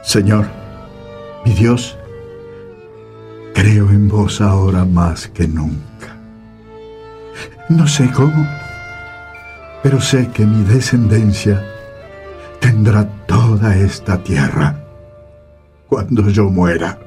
Señor, mi Dios, creo en vos ahora más que nunca. No sé cómo, pero sé que mi descendencia tendrá toda esta tierra cuando yo muera.